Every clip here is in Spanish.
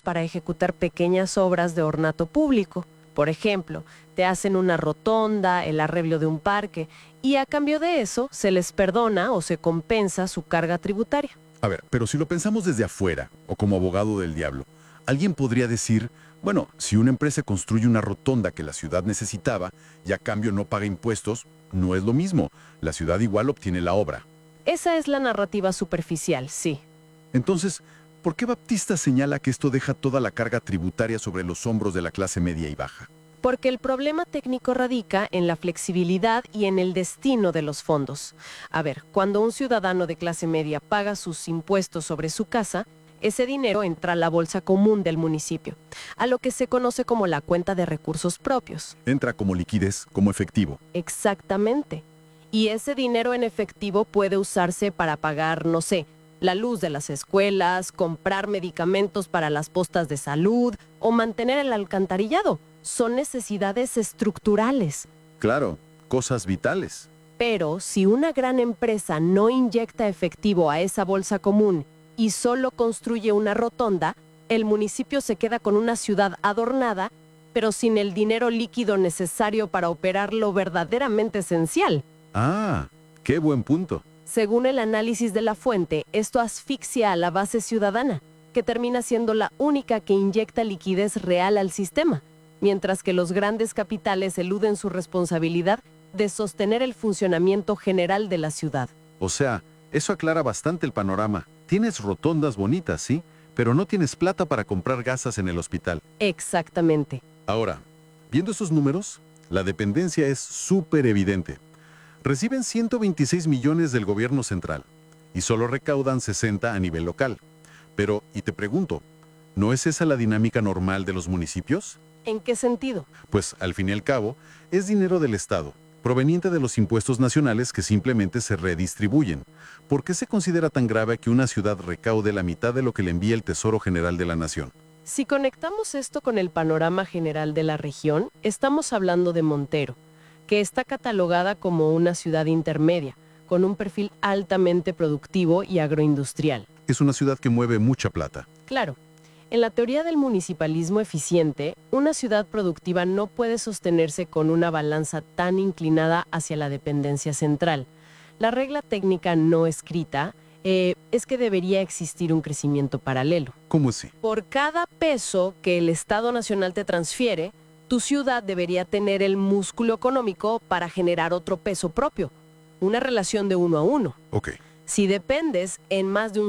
para ejecutar pequeñas obras de ornato público. Por ejemplo, te hacen una rotonda, el arreglo de un parque, y a cambio de eso se les perdona o se compensa su carga tributaria. A ver, pero si lo pensamos desde afuera, o como abogado del diablo, alguien podría decir, bueno, si una empresa construye una rotonda que la ciudad necesitaba y a cambio no paga impuestos, no es lo mismo. La ciudad igual obtiene la obra. Esa es la narrativa superficial, sí. Entonces, ¿por qué Baptista señala que esto deja toda la carga tributaria sobre los hombros de la clase media y baja? Porque el problema técnico radica en la flexibilidad y en el destino de los fondos. A ver, cuando un ciudadano de clase media paga sus impuestos sobre su casa, ese dinero entra a la bolsa común del municipio, a lo que se conoce como la cuenta de recursos propios. Entra como liquidez, como efectivo. Exactamente. Y ese dinero en efectivo puede usarse para pagar, no sé, la luz de las escuelas, comprar medicamentos para las postas de salud o mantener el alcantarillado. Son necesidades estructurales. Claro, cosas vitales. Pero si una gran empresa no inyecta efectivo a esa bolsa común y solo construye una rotonda, el municipio se queda con una ciudad adornada, pero sin el dinero líquido necesario para operar lo verdaderamente esencial. Ah, qué buen punto. Según el análisis de la fuente, esto asfixia a la base ciudadana, que termina siendo la única que inyecta liquidez real al sistema, mientras que los grandes capitales eluden su responsabilidad de sostener el funcionamiento general de la ciudad. O sea, eso aclara bastante el panorama. Tienes rotondas bonitas, sí, pero no tienes plata para comprar gasas en el hospital. Exactamente. Ahora, viendo esos números, la dependencia es súper evidente. Reciben 126 millones del gobierno central y solo recaudan 60 a nivel local. Pero, y te pregunto, ¿no es esa la dinámica normal de los municipios? ¿En qué sentido? Pues, al fin y al cabo, es dinero del Estado, proveniente de los impuestos nacionales que simplemente se redistribuyen. ¿Por qué se considera tan grave que una ciudad recaude la mitad de lo que le envía el Tesoro General de la Nación? Si conectamos esto con el panorama general de la región, estamos hablando de Montero, que está catalogada como una ciudad intermedia, con un perfil altamente productivo y agroindustrial. Es una ciudad que mueve mucha plata. Claro, en la teoría del municipalismo eficiente, una ciudad productiva no puede sostenerse con una balanza tan inclinada hacia la dependencia central. La regla técnica no escrita es que debería existir un crecimiento paralelo. ¿Cómo así? Por cada peso que el Estado Nacional te transfiere, tu ciudad debería tener el músculo económico para generar otro peso propio, una relación de 1 a 1. Ok. Si dependes en más de un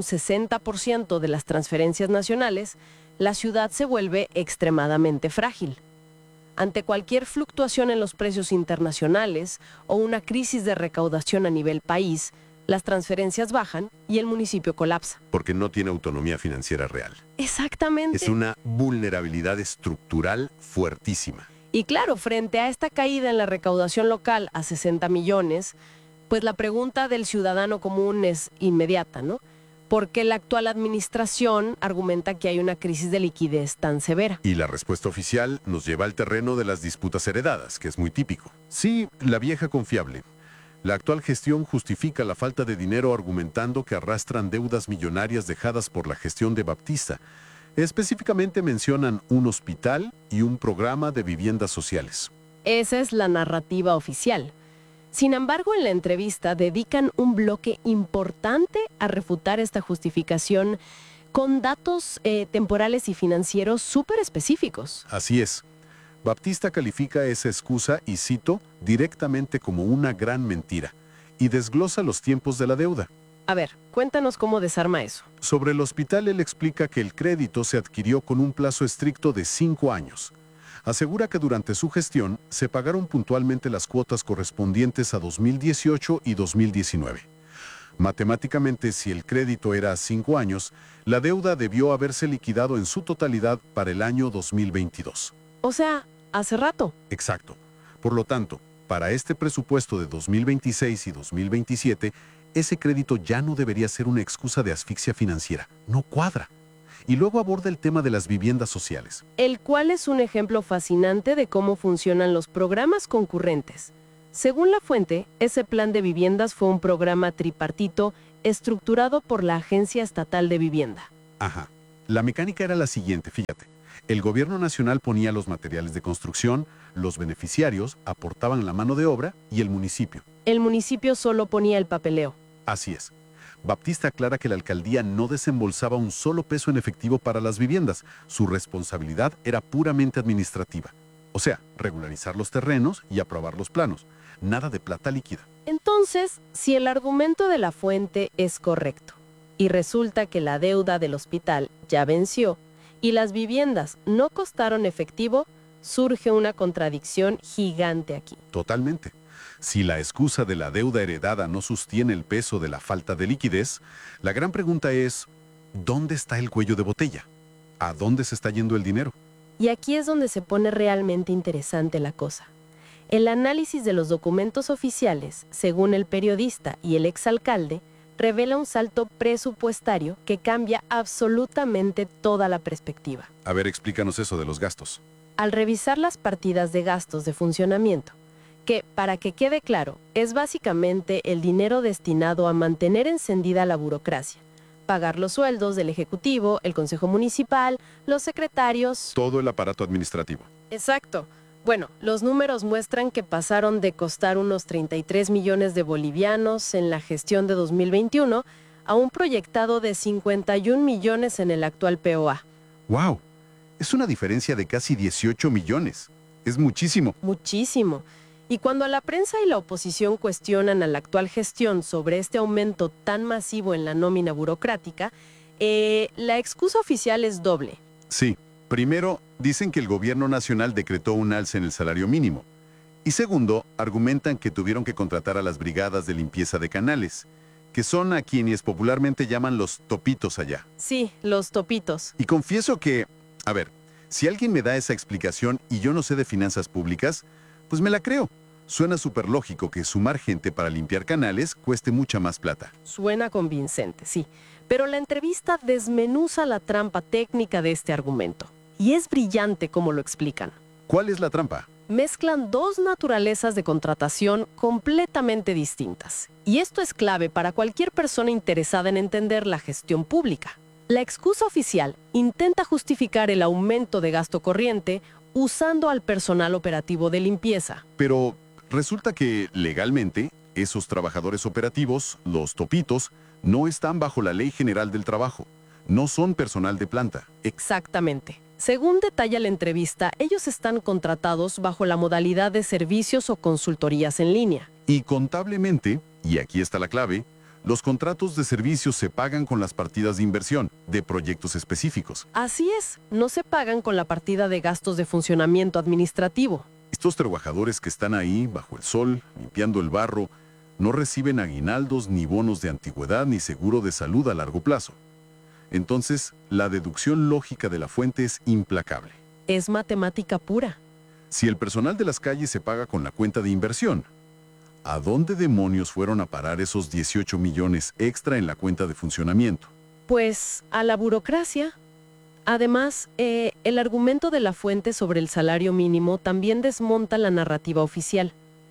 60% de las transferencias nacionales, la ciudad se vuelve extremadamente frágil. Ante cualquier fluctuación en los precios internacionales o una crisis de recaudación a nivel país, las transferencias bajan y el municipio colapsa. Porque no tiene autonomía financiera real. Exactamente. Es una vulnerabilidad estructural fuertísima. Y claro, frente a esta caída en la recaudación local a 60 millones, pues la pregunta del ciudadano común es inmediata, ¿no? ¿Por qué la actual administración argumenta que hay una crisis de liquidez tan severa? Y la respuesta oficial nos lleva al terreno de las disputas heredadas, que es muy típico. Sí, la vieja confiable. La actual gestión justifica la falta de dinero argumentando que arrastran deudas millonarias dejadas por la gestión de Baptista. Específicamente mencionan un hospital y un programa de viviendas sociales. Esa es la narrativa oficial. Sin embargo, en la entrevista dedican un bloque importante a refutar esta justificación con datos temporales y financieros súper específicos. Así es. Baptista califica esa excusa, y cito, directamente como una gran mentira, y desglosa los tiempos de la deuda. A ver, cuéntanos cómo desarma eso. Sobre el hospital, él explica que el crédito se adquirió con un plazo estricto de 5 años. Asegura que durante su gestión se pagaron puntualmente las cuotas correspondientes a 2018 y 2019. Matemáticamente, si el crédito era a 5 años, la deuda debió haberse liquidado en su totalidad para el año 2022. O sea, hace rato. Exacto. Por lo tanto, para este presupuesto de 2026 y 2027, ese crédito ya no debería ser una excusa de asfixia financiera. No cuadra. Y luego aborda el tema de las viviendas sociales. El cual es un ejemplo fascinante de cómo funcionan los programas concurrentes. Según la fuente, ese plan de viviendas fue un programa tripartito estructurado por la Agencia Estatal de Vivienda. Ajá. La mecánica era la siguiente, fíjate. El gobierno nacional ponía los materiales de construcción, los beneficiarios aportaban la mano de obra y el municipio. El municipio solo ponía el papeleo. Así es. Baptista aclara que la alcaldía no desembolsaba un solo peso en efectivo para las viviendas. Su responsabilidad era puramente administrativa. O sea, regularizar los terrenos y aprobar los planos. Nada de plata líquida. Entonces, si el argumento de la fuente es correcto, y resulta que la deuda del hospital ya venció, y las viviendas no costaron efectivo, surge una contradicción gigante aquí. Totalmente. Si la excusa de la deuda heredada no sostiene el peso de la falta de liquidez, la gran pregunta es, ¿dónde está el cuello de botella? ¿A dónde se está yendo el dinero? Y aquí es donde se pone realmente interesante la cosa. El análisis de los documentos oficiales, según el periodista y el exalcalde, revela un salto presupuestario que cambia absolutamente toda la perspectiva. A ver, explícanos eso de los gastos. Al revisar las partidas de gastos de funcionamiento, que, para que quede claro, es básicamente el dinero destinado a mantener encendida la burocracia, pagar los sueldos del Ejecutivo, el Consejo Municipal, los secretarios... Todo el aparato administrativo. Exacto. Bueno, los números muestran que pasaron de costar unos 33 millones de bolivianos en la gestión de 2021 a un proyectado de 51 millones en el actual POA. ¡Wow! Es una diferencia de casi 18 millones. Es muchísimo. Muchísimo. Y cuando la prensa y la oposición cuestionan a la actual gestión sobre este aumento tan masivo en la nómina burocrática, la excusa oficial es doble. Sí. Primero, dicen que el gobierno nacional decretó un alza en el salario mínimo. Y segundo, argumentan que tuvieron que contratar a las brigadas de limpieza de canales, que son a quienes popularmente llaman los topitos allá. Sí, los topitos. Y confieso que, a ver, si alguien me da esa explicación y yo no sé de finanzas públicas, pues me la creo. Suena súper lógico que sumar gente para limpiar canales cueste mucha más plata. Suena convincente, sí. Pero la entrevista desmenuza la trampa técnica de este argumento. Y es brillante como lo explican. ¿Cuál es la trampa? Mezclan dos naturalezas de contratación completamente distintas. Y esto es clave para cualquier persona interesada en entender la gestión pública. La excusa oficial intenta justificar el aumento de gasto corriente usando al personal operativo de limpieza. Pero resulta que, legalmente, esos trabajadores operativos, los topitos, no están bajo la Ley General del Trabajo. No son personal de planta. Exactamente. Según detalla la entrevista, ellos están contratados bajo la modalidad de servicios o consultorías en línea. Y contablemente, y aquí está la clave, los contratos de servicios se pagan con las partidas de inversión, de proyectos específicos. Así es, no se pagan con la partida de gastos de funcionamiento administrativo. Estos trabajadores que están ahí, bajo el sol, limpiando el barro, no reciben aguinaldos, ni bonos de antigüedad, ni seguro de salud a largo plazo. Entonces, la deducción lógica de la fuente es implacable. Es matemática pura. Si el personal de las calles se paga con la cuenta de inversión, ¿a dónde demonios fueron a parar esos 18 millones extra en la cuenta de funcionamiento? Pues a la burocracia. Además, el argumento de la fuente sobre el salario mínimo también desmonta la narrativa oficial.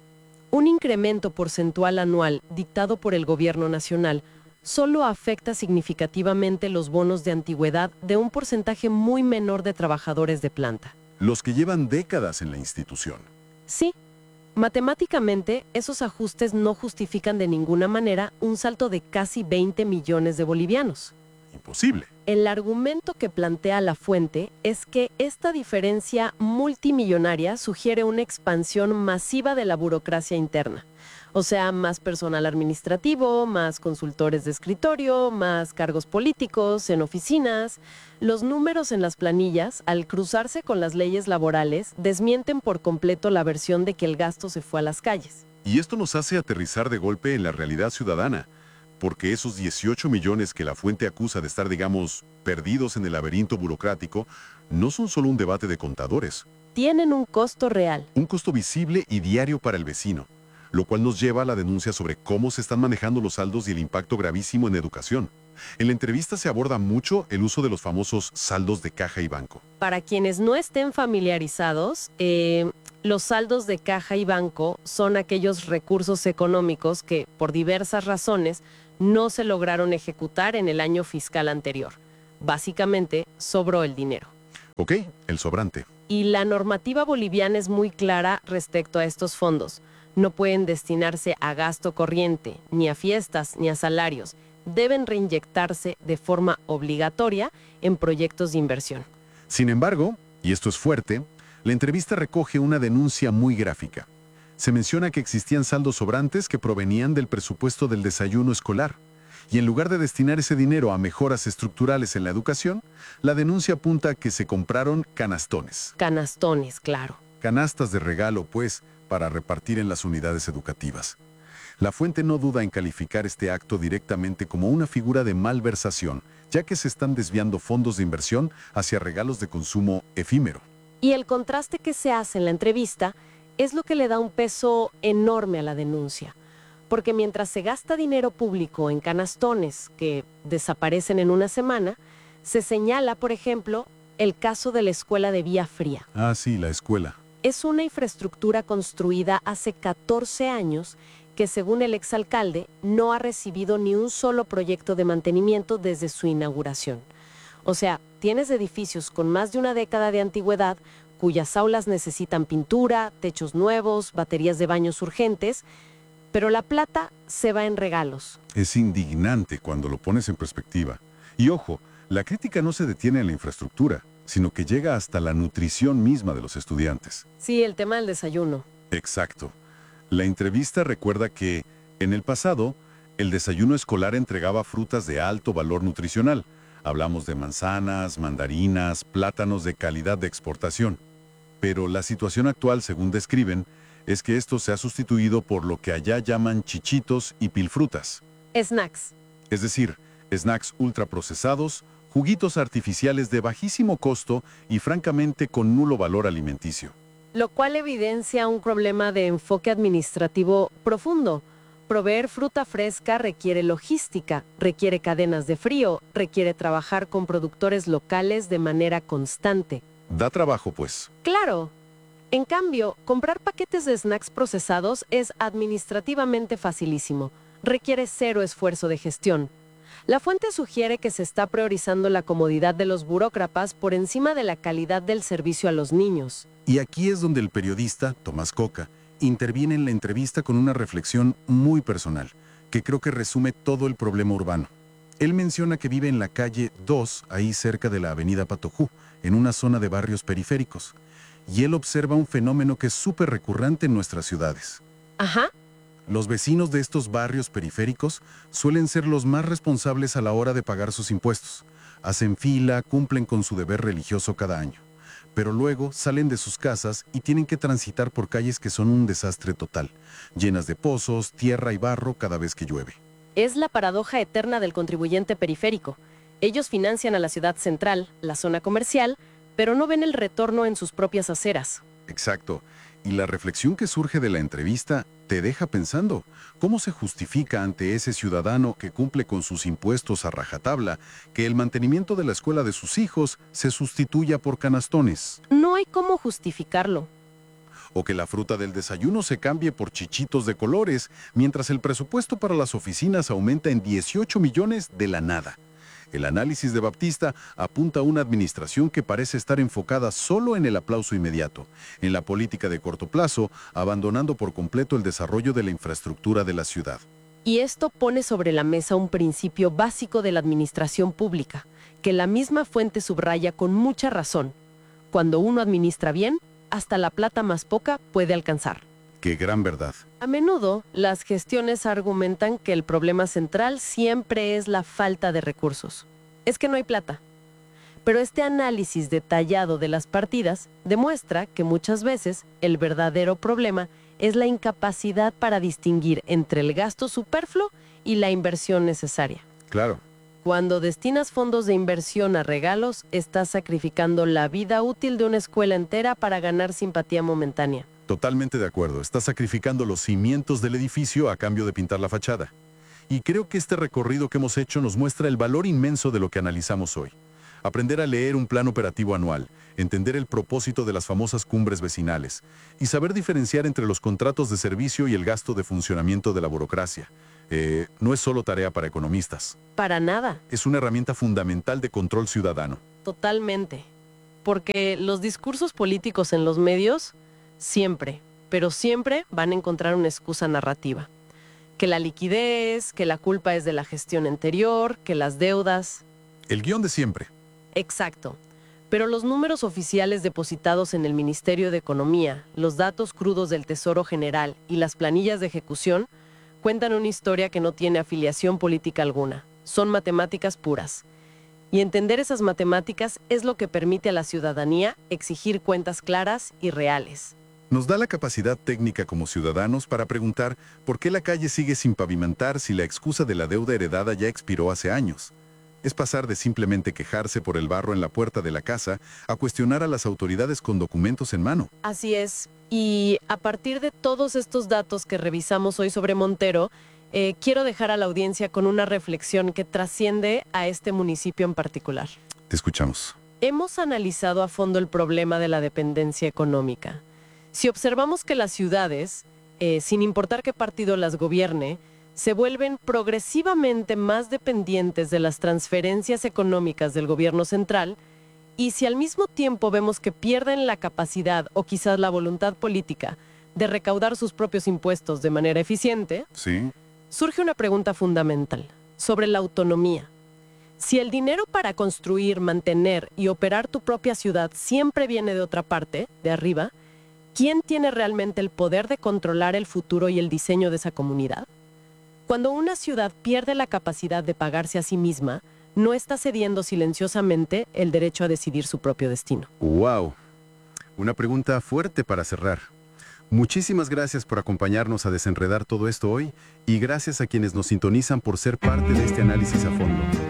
Un incremento porcentual anual dictado por el gobierno nacional solo afecta significativamente los bonos de antigüedad de un porcentaje muy menor de trabajadores de planta. Los que llevan décadas en la institución. Sí, matemáticamente esos ajustes no justifican de ninguna manera un salto de casi 20 millones de bolivianos. Imposible. El argumento que plantea la fuente es que esta diferencia multimillonaria sugiere una expansión masiva de la burocracia interna. O sea, más personal administrativo, más consultores de escritorio, más cargos políticos en oficinas. Los números en las planillas, al cruzarse con las leyes laborales, desmienten por completo la versión de que el gasto se fue a las calles. Y esto nos hace aterrizar de golpe en la realidad ciudadana, porque esos 18 millones que la fuente acusa de estar, digamos, perdidos en el laberinto burocrático, no son solo un debate de contadores. Tienen un costo real. Un costo visible y diario para el vecino, lo cual nos lleva a la denuncia sobre cómo se están manejando los saldos y el impacto gravísimo en educación. En la entrevista se aborda mucho el uso de los famosos saldos de caja y banco. Para quienes no estén familiarizados, los saldos de caja y banco son aquellos recursos económicos que, por diversas razones, no se lograron ejecutar en el año fiscal anterior. Básicamente, sobró el dinero. Ok, el sobrante. Y la normativa boliviana es muy clara respecto a estos fondos. No pueden destinarse a gasto corriente, ni a fiestas, ni a salarios. Deben reinyectarse de forma obligatoria en proyectos de inversión. Sin embargo, y esto es fuerte, la entrevista recoge una denuncia muy gráfica. Se menciona que existían saldos sobrantes que provenían del presupuesto del desayuno escolar. Y en lugar de destinar ese dinero a mejoras estructurales en la educación, la denuncia apunta a que se compraron canastones. Canastones, claro. Canastas de regalo, pues, para repartir en las unidades educativas. La fuente no duda en calificar este acto directamente como una figura de malversación, ya que se están desviando fondos de inversión hacia regalos de consumo efímero. Y el contraste que se hace en la entrevista es lo que le da un peso enorme a la denuncia. Porque mientras se gasta dinero público en canastones que desaparecen en una semana, se señala, por ejemplo, el caso de la escuela de Vía Fría. Ah, sí, la escuela. Es una infraestructura construida hace 14 años que, según el exalcalde, no ha recibido ni un solo proyecto de mantenimiento desde su inauguración. O sea, tienes edificios con más de una década de antigüedad cuyas aulas necesitan pintura, techos nuevos, baterías de baños urgentes, pero la plata se va en regalos. Es indignante cuando lo pones en perspectiva. Y ojo, la crítica no se detiene en la infraestructura, sino que llega hasta la nutrición misma de los estudiantes. Sí, el tema del desayuno. Exacto. La entrevista recuerda que, en el pasado, el desayuno escolar entregaba frutas de alto valor nutricional. Hablamos de manzanas, mandarinas, plátanos de calidad de exportación. Pero la situación actual, según describen, es que esto se ha sustituido por lo que allá llaman chichitos y pilfrutas. Snacks. Es decir, snacks ultraprocesados, juguitos artificiales de bajísimo costo y francamente con nulo valor alimenticio. Lo cual evidencia un problema de enfoque administrativo profundo. Proveer fruta fresca requiere logística, requiere cadenas de frío, requiere trabajar con productores locales de manera constante. Da trabajo, pues. Claro. En cambio, comprar paquetes de snacks procesados es administrativamente facilísimo. Requiere cero esfuerzo de gestión. La fuente sugiere que se está priorizando la comodidad de los burócratas por encima de la calidad del servicio a los niños. Y aquí es donde el periodista, Tomás Coca, interviene en la entrevista con una reflexión muy personal, que creo que resume todo el problema urbano. Él menciona que vive en la calle 2, ahí cerca de la avenida Patojú, en una zona de barrios periféricos. Y él observa un fenómeno que es súper recurrente en nuestras ciudades. Ajá. Los vecinos de estos barrios periféricos suelen ser los más responsables a la hora de pagar sus impuestos. Hacen fila, cumplen con su deber religioso cada año. Pero luego salen de sus casas y tienen que transitar por calles que son un desastre total, llenas de pozos, tierra y barro cada vez que llueve. Es la paradoja eterna del contribuyente periférico. Ellos financian a la ciudad central, la zona comercial, pero no ven el retorno en sus propias aceras. Exacto. Y la reflexión que surge de la entrevista te deja pensando, ¿cómo se justifica ante ese ciudadano que cumple con sus impuestos a rajatabla que el mantenimiento de la escuela de sus hijos se sustituya por canastones? No hay cómo justificarlo. O que la fruta del desayuno se cambie por chichitos de colores, mientras el presupuesto para las oficinas aumenta en 18 millones de la nada. El análisis de Baptista apunta a una administración que parece estar enfocada solo en el aplauso inmediato, en la política de corto plazo, abandonando por completo el desarrollo de la infraestructura de la ciudad. Y esto pone sobre la mesa un principio básico de la administración pública, que la misma fuente subraya con mucha razón. Cuando uno administra bien, hasta la plata más poca puede alcanzar. ¡Qué gran verdad! A menudo, las gestiones argumentan que el problema central siempre es la falta de recursos. Es que no hay plata. Pero este análisis detallado de las partidas demuestra que muchas veces el verdadero problema es la incapacidad para distinguir entre el gasto superfluo y la inversión necesaria. Claro. Cuando destinas fondos de inversión a regalos, estás sacrificando la vida útil de una escuela entera para ganar simpatía momentánea. Totalmente de acuerdo. Está sacrificando los cimientos del edificio a cambio de pintar la fachada. Y creo que este recorrido que hemos hecho nos muestra el valor inmenso de lo que analizamos hoy. Aprender a leer un plan operativo anual, entender el propósito de las famosas cumbres vecinales y saber diferenciar entre los contratos de servicio y el gasto de funcionamiento de la burocracia. No es solo tarea para economistas. Para nada, Es una herramienta fundamental de control ciudadano. totalmente. Porque los discursos políticos en los medios siempre, pero siempre van a encontrar una excusa narrativa. Que la liquidez, que la culpa es de la gestión anterior, que las deudas. El guión de siempre. Exacto. Pero los números oficiales depositados en el Ministerio de Economía, los datos crudos del Tesoro General y las planillas de ejecución cuentan una historia que no tiene afiliación política alguna. Son matemáticas puras. Y entender esas matemáticas es lo que permite a la ciudadanía exigir cuentas claras y reales. Nos da la capacidad técnica como ciudadanos para preguntar por qué la calle sigue sin pavimentar si la excusa de la deuda heredada ya expiró hace años. Es pasar de simplemente quejarse por el barro en la puerta de la casa a cuestionar a las autoridades con documentos en mano. Así es. Y a partir de todos estos datos que revisamos hoy sobre Montero, quiero dejar a la audiencia con una reflexión que trasciende a este municipio en particular. Te escuchamos. Hemos analizado a fondo el problema de la dependencia económica. Si observamos que las ciudades, sin importar qué partido las gobierne, se vuelven progresivamente más dependientes de las transferencias económicas del gobierno central, y si al mismo tiempo vemos que pierden la capacidad o quizás la voluntad política de recaudar sus propios impuestos de manera eficiente, Sí. surge una pregunta fundamental sobre la autonomía. Si el dinero para construir, mantener y operar tu propia ciudad siempre viene de otra parte, de arriba, ¿quién tiene realmente el poder de controlar el futuro y el diseño de esa comunidad? Cuando una ciudad pierde la capacidad de pagarse a sí misma, no está cediendo silenciosamente el derecho a decidir su propio destino. ¡Wow! Una pregunta fuerte para cerrar. Muchísimas gracias por acompañarnos a desenredar todo esto hoy y gracias a quienes nos sintonizan por ser parte de este análisis a fondo.